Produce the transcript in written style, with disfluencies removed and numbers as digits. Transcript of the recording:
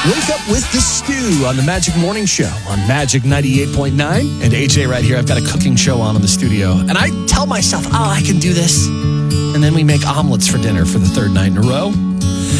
Wake up with the stew on the Magic Morning Show on Magic 98.9. And AJ right here, I've got a cooking show on in the studio. And I tell myself, I can do this. And then we make omelets for dinner for the third night in a row.